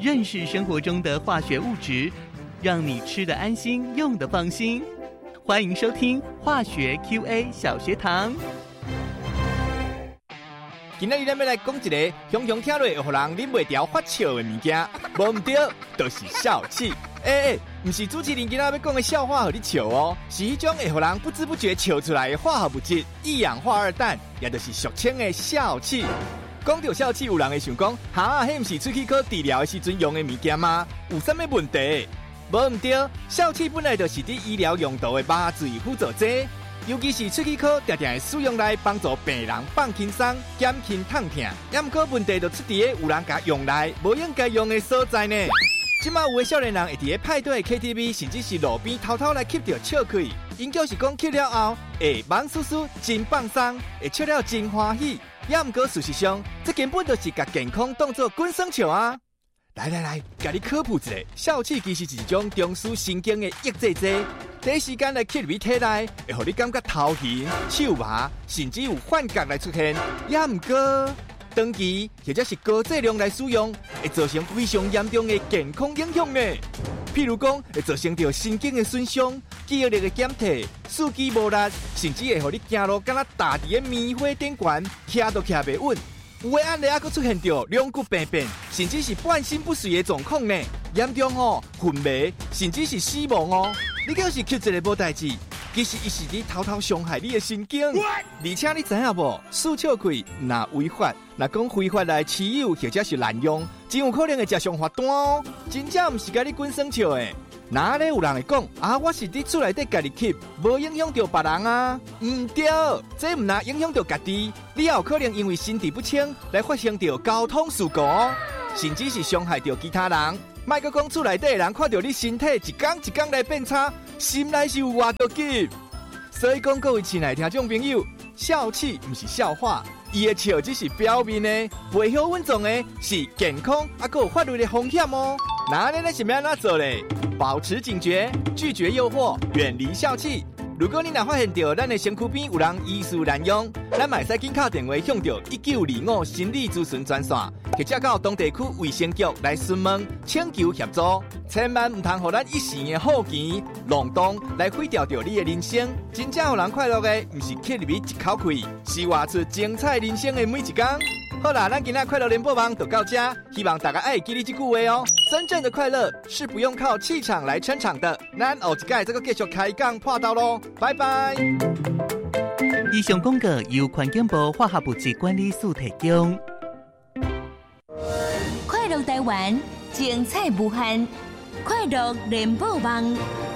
认识生活中的化学物质，让你吃得安心，用得放心。欢迎收听化学 QA 小学堂。 今仔日咱要来讲一个雄雄听落会让人忍袂住发笑的物件，无唔对，就是笑气。不是主持人今仔要讲的笑话，互你笑哦，是迄种会让人不知不觉笑出来的化学物质——一氧化二氮，也就是俗称的笑气。讲到笑气，有人会想讲，迄不是出去考治疗的时阵用的物件吗？有啥物问题？无唔对，笑气本来就是伫医疗用途的麻醉辅助剂。尤其是出去考，常常会使用来帮助病人放轻松、减轻痛痛。也毋过问题就出伫个有人甲用来无应该用的所在呢。即马有的少年人会伫个派对、KTV， 甚至是路边偷偷来吸着笑气。因就是讲吸了后，会忙叔叔真放松，会笑了真欢喜。也毋过事实上，这根本就是甲健康当作滚耍笑啊！来，甲你科普一下，笑气其实是一种中枢神经的抑制剂。第一时间来吸入体内，会互你感觉头晕、手麻，甚至有幻觉来出现。也毋过，长期或者是高剂量来使用，会造成非常严重的健康影响呢。譬如讲，会造成到神经的损伤、记忆力的减退、四肢无力，甚至会互你走路敢若踏伫个棉花顶悬，徛都徛袂稳。有的案例还佫出现到两骨病变，甚至是半身不遂的状况呢，严重昏迷，甚至是死亡哦。你就是吸一个无代志，其实伊是伫偷偷伤害你的神经。而且你知影无？输笑气若违法，若讲非法来持有或者是滥用，真有可能会吃上罚单哦。真正毋是甲你滚耍笑的。哪咧有人会讲我是伫厝内底家己吸，无影响到别人啊？唔对，这唔那影响到家己，你也有可能因为身体不清来发生到交通事故哦，甚至是伤害到其他人。莫阁讲厝内底的人看到你身体一天一天来变差，心内是有偌着急。所以讲各位亲爱的听众朋友，笑气唔是笑话，伊的笑只是表面的，背后稳重的是健康还有法律的风险哦。那你是要安怎做咧？保持警觉，拒绝诱惑，远离笑气。如果你若发现到咱的身躯边有人疑似滥用，咱嘛会使紧敲电话向着1925心理咨询专线，或者到当地区卫生局来询问，请求协助。千万唔通互咱一时的好奇、浪动来毁掉着你的人生。真正互人快乐的，唔是吸入去一口气，是活出精彩人生的每一天。好啦，咱今仔快乐联播网就到这，希望大家爱记你这句话哦。真正的快乐是不用靠气场来撑场的。咱后一届这个继续开讲破道咯，拜拜。 以上广告由环境部化学物质管理署提供。 快乐台湾，精彩无限，快乐联播网。